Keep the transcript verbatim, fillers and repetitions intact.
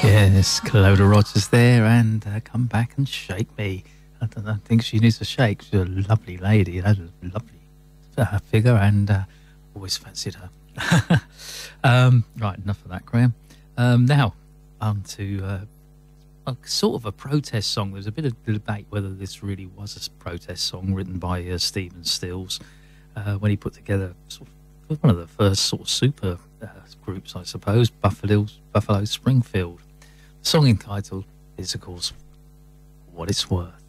Yes, Cloda Rogers there, and uh, Come Back and Shake Me. I don't, I think she needs a shake. She's a lovely lady, had a lovely uh, figure, and uh, always fancied her. um, right, enough of that, Graham. Um, now, on to uh, a, sort of a protest song. There's a bit of debate whether this really was a protest song written by uh, Stephen Stills uh, when he put together sort of one of the first sort of super uh, groups, I suppose, Buffalo, Buffalo Springfield. The song entitled is, of course, What It's Worth.